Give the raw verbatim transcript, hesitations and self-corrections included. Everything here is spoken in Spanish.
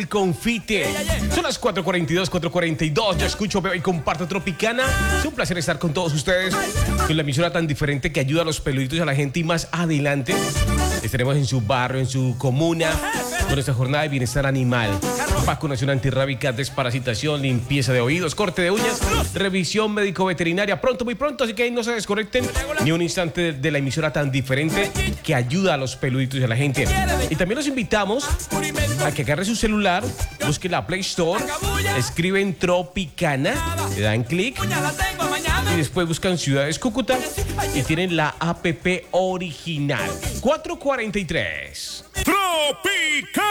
El confite. Son las cuatro cuarenta y dos, cuatro cuarenta y dos. Yo escucho, veo y comparto Tropicana. Es un placer estar con todos ustedes. Con la emisora tan diferente que ayuda a los peluditos y a la gente. Y más adelante estaremos en su barrio, en su comuna, con nuestra jornada de bienestar animal. Vacunación antirrábica, desparasitación, limpieza de oídos, corte de uñas, revisión médico-veterinaria. Pronto, muy pronto, así que ahí no se desconecten ni un instante de, de la emisora tan diferente que ayuda a los peluditos y a la gente. Y también los invitamos a que agarre su celular, busque la Play Store, escriben Tropicana, le dan clic y después buscan Ciudades Cúcuta y tienen la app original. cuatro cuarenta y tres. Tropicana.